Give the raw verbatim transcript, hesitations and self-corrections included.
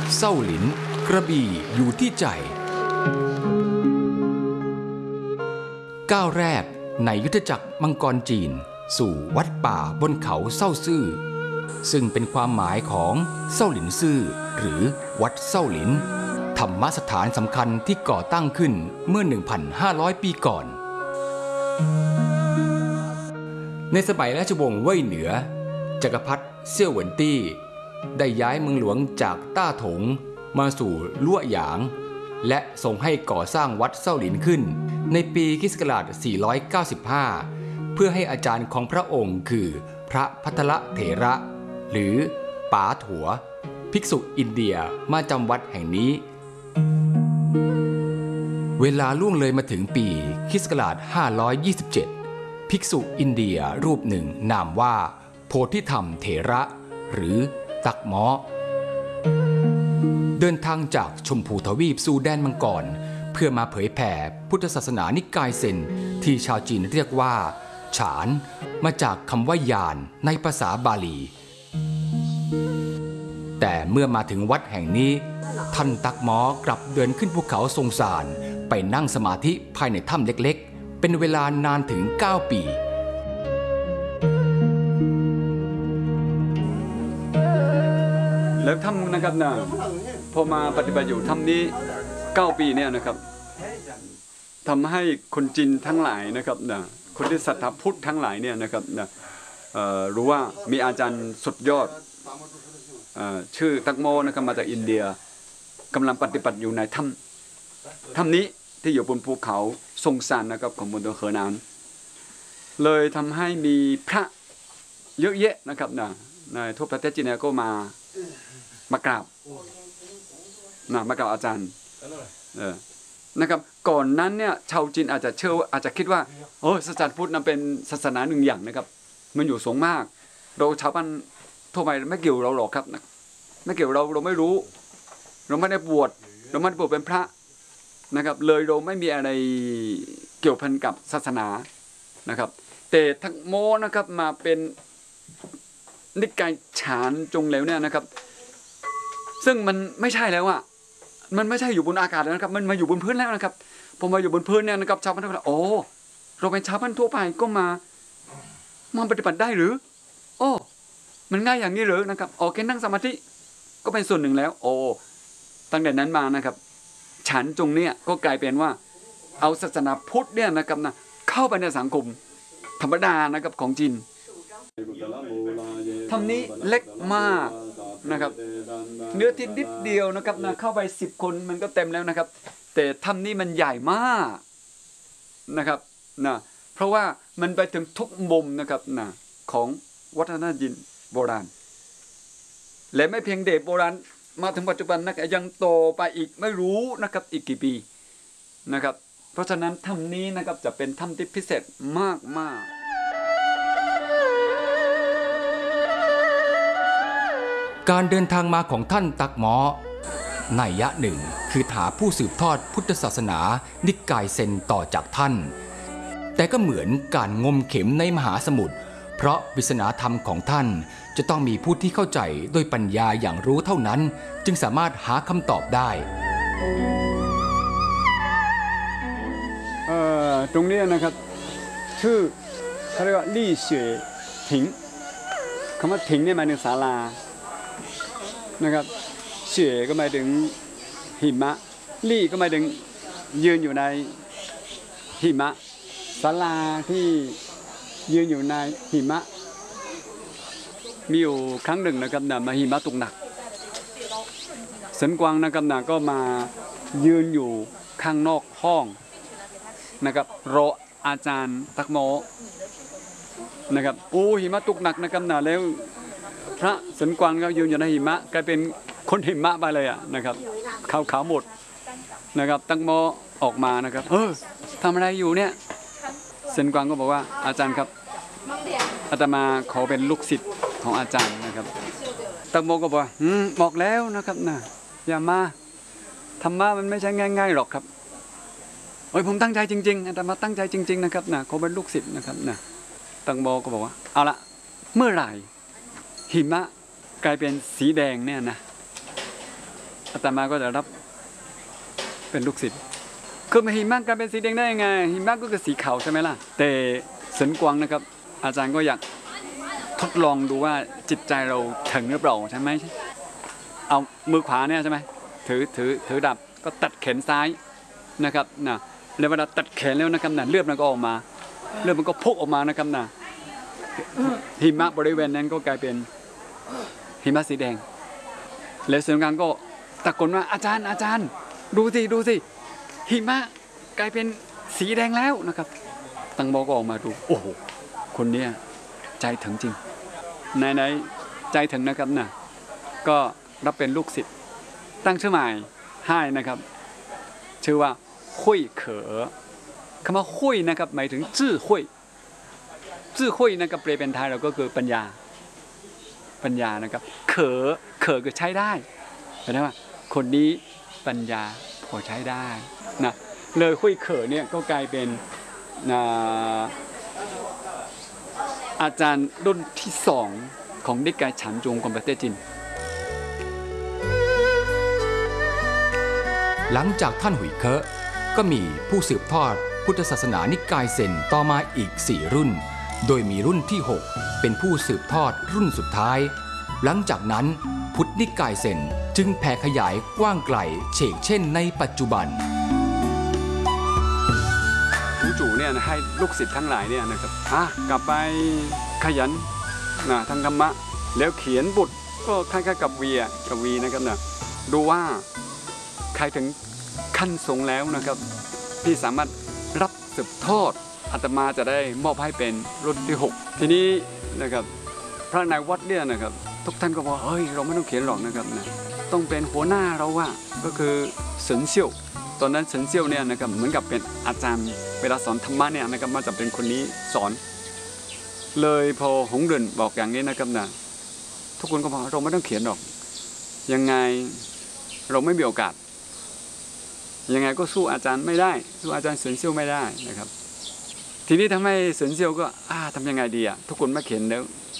เส้าหลินกระบี่อยู่ที่ใจก้าวแรกในยุทธจักรมังกรจีนสู่วัดป่าบนเขาเส้าซื่อซึ่งเป็นความหมายของเส้าหลินซื่อหรือวัดเส้าหลินธรรมสถานสำคัญที่ก่อตั้งขึ้นเมื่อ หนึ่งพันห้าร้อย ปีก่อนในสมัยราชวงศ์เว่ยเหนือจักรพรรดิเซี่ยวเหวินตี้ได้ย้ายเมืองหลวงจากต้าถงมาสู่ลั่วหยางและทรงให้ก่อสร้างวัดเส้าหลินขึ้นในปีค.ศ. สี่ร้อยเก้าสิบห้า เพื่อให้อาจารย์ของพระองค์คือพระภัทรเถระหรือป๋าถัวภิกษุอินเดียมาจำวัดแห่งนี้เวลาล่วงเลยมาถึงปีค.ศ. ห้าร้อยยี่สิบเจ็ดภิกษุอินเดียรูปหนึ่งนามว่าโพธิธรรมเถระหรือตักม้อเดินทางจากชมพูทวีปสู่แดนมังกรเพื่อมาเผยแผ่พุทธศาสนานิกายเซนที่ชาวจีนเรียกว่าฉานมาจากคำว่ายานในภาษาบาลีแต่เมื่อมาถึงวัดแห่งนี้ท่านตักม้อกลับเดินขึ้นภูเขาทรงสารไปนั่งสมาธิภายในถ้ำเล็กๆเป็นเวลานานถึงเก้าปีแล้วถ้ำนะครับนะพอมาปฏิบัติอยู่ถ้ำนี้เก้าปีเนี่ยนะครับทำให้คนจีนทั้งหลายนะครับนะคนที่ศรัทธาพุทธทั้งหลายเนี่ยนะครับนะรู้ว่ามีอาจารย์สุดยอดชื่อตักโมนะครับมาจากอินเดียกำลังปฏิบัติอยู่ในถ้ำถ้ำนี้ที่อยู่บนภูเขาทรงซานนะครับของมณฑลเหอหนานเลยทำให้มีพระเยอะแยะนะครับนะในทั่วประเทศจีนก็มามากราบนะมากราบอาจารย์เออนะครับก่อนนั้นเนี่ยชาวจีนอาจจะเชื่ออาจจะคิดว่าโอ้ศาสนาพุทธนั้นเป็นศาสนาหนึ่งอย่างนะครับมันอยู่สูงมากเราชาวบ้านทั่วไปไม่เกี่ยวเราหรอกครับไม่เกี่ยวเราเราไม่รู้เราไม่ได้บวชเราไม่ได้บวชเป็นพระนะครับเลยเราไม่มีอะไรเกี่ยวพันกับศาสนานะครับแต่ทั้งโมนะครับมาเป็นนิกายฉานจงแล้วเนี่ยนะครับซึ่งมันไม่ใช่แล้วอ่ะมันไม่ใช่อยู่บนอากาศแล้วนะครับมันมาอยู่บนพื้นแล้วนะครับพอมาอยู่บนพื้นเนี่ยนะครับชาวบ้านก็โอ้เราเป็นชาวบ้านทั่วไปก็มามาปฏิบัติได้หรือโอ้มันง่ายอย่างนี้หรือนะครับโอเคนั่งสมาธิก็เป็นส่วนหนึ่งแล้วโอ้ตั้งแต่นั้นมานะครับฉันจงเนี่ยก็กลายเป็นว่าเอาศาสนาพุทธเนี่ยนะครับนะเข้าไปในสังคมธรรมดานะครับของจีนทำนี้เล็กมากนะครับเนื้อที่นิดเดียวนะครับนะเข้าไปสิบคนมันก็เต็มแล้วนะครับแต่ถ้ำนี้มันใหญ่มากนะครับนะเพราะว่ามันไปถึงทุกมุมนะครับนะของวัฒนธรรมจีนโบราณและไม่เพียงเด็กโบราณมาถึงปัจจุบันนะครับยังโตไปอีกไม่รู้นะครับอีกกี่ปีนะครับเพราะฉะนั้นถ้ำนี้นะครับจะเป็นถ้ำที่พิเศษมากมากการเดินทางมาของท่านตักม้อนัยยะหนึ่งคือหาผู้สืบทอดพุทธศาสนานิกายเซนต่อจากท่านแต่ก็เหมือนการงมเข็มในมหาสมุทรเพราะปริศนาธรรมของท่านจะต้องมีผู้ที่เข้าใจด้วยปัญญาอย่างรู้เท่านั้นจึงสามารถหาคำตอบได้เอ่อตรงนี้นะครับชื่อเขาเรียกว่าลี่เฉยถิงคำว่าถิงเนี่ยหมายถึงศาลานะครับเฉยก็หมายถึงหิมะลี่ก็หมายถึงยืนอยู่ในหิมะศาลาที่ยืนอยู่ในหิมะมีอยู่ครั้งหนึ่งนะครับนะมาหิมะตกหนักเซินกวางนะครับนะก็มายืนอยู่ข้างนอกห้องนะครับรออาจารย์ตักโมนะครับโอ้หิมะตกหนักนะครับนะแล้วพระเซินกวางก็ยืนอยู่ในหิมะกลายเป็นคนหิมะไปเลยอ่ะนะครับขาวขาวหมดนะครับตักโมออกมานะครับเออทำอะไรอยู่เนี่ยเซินกวางก็บอกว่าอาจารย์ครับอาตมาขอเป็นลูกศิษย์ของอาจารย์นะครับตักโมก็บอกอืมบอกแล้วนะครับนะอย่ามาธรรมะมันไม่ใช่ง่ายๆหรอกครับโอ้ยผมตั้งใจจริงๆอาตมาตั้งใจจริงๆนะครับนะขอเป็นลูกศิษย์นะครับนะตักโมก็บอกว่าเอาละเมื่อไหร่หิมะกลายเป็นสีแดงเนี่ยนะอาตมาก็จะรับเป็นลูกศิษย์คือหิมะกลายเป็นสีแดงได้ยังไงหิมะก็คือสีขาวใช่ไหมล่ะแต่เซินกวางนะครับอาจารย์ก็อยากทดลองดูว่าจิตใจเราถึงหรือเปล่าใช่ไหมเอามือขวาเนี่ยใช่ไหมถือถือถือดาบก็ตัดแขนซ้ายนะครับนะแล้วเวลาตัดแขนแล้วนะครับนะเลือดมันก็ออกมาเลือดมันก็พุ่งออกมานะครับนะหิมะบริเวณนั้นก็กลายเป็นหิมะสีแดงแล้วเซินกวางก็ตะโกนว่าอาจารย์อาจารย์ดูสิดูสิหิมะกลายเป็นสีแดงแล้วนะครับตังโมก็ออกมาดูโอ้โหคนนี้ใจถึงจริงไหนๆใจถึงนะครับนะก็รับเป็นลูกศิษย์ตั้งชื่อใหม่ให้นะครับชื่อว่าหุยเขอคำว่าหุยนะครับหมายถึงจื้อหุยจื้อหุยนะครับแปลเป็นไทยเราก็คือปัญญาปัญญานะครับเขอเขอคือใช้ได้แปลว่าคนนี้ปัญญาพอใช้ได้นะเลยหุยเขอเนี่ยก็กลายเป็นอาจารย์รุ่นที่สองของนิกายฉันจงของประเทศจีนหลังจากท่านหุยเคอะก็มีผู้สืบทอดพุทธศาสนานิกายเซนต่อมาอีกสี่รุ่นโดยมีรุ่นที่หกเป็นผู้สืบทอดรุ่นสุดท้ายหลังจากนั้นพุทธนิกายเซนจึงแผ่ขยายกว้างไกลเฉกเช่นในปัจจุบันผู้จู่เนี่ยให้ลูกศิษย์ทั้งหลายเนี่ยนะครับอ่ะกลับไปขยันนะทางธรรมะแล้วเขียนบทก็คล้ายๆกับวีอ่ะกับวีนะครับนะดูว่าใครถึงขั้นสูงแล้วนะครับที่สามารถรับสืบทอดอาตมาจะได้มอบให้เป็นรุ่นที่หกทีนี้นะครับพระนายวัดเนี่ยนะครับทุกท่านก็บอกเฮ้ยเราไม่ต้องเขียนหรอกนะครับนะต้องเป็นหัวหน้าเราว่าก็คือเซินเซี่ยวตอนนั้นเซินเซี่ยวเนี่ยนะครับเหมือนกับเป็นอาจารย์เวลาสอนธรรมะเนี่ยนะครับมาจะเป็นคนนี้สอนเลยพอหงเดินบอกอย่างนี้นะครับนะทุกคนก็บอกเราไม่ต้องเขียนหรอกยังไงเราไม่มีโอกาสยังไงก็สู้อาจารย์ไม่ได้สู้อาจารย์เซินเซี่ยวไม่ได้นะครับทีนี้ทำให้เซินเซี่ยวก็อ่าทำยังไงดีอ่ะทุกคนมาเขียนแล้ว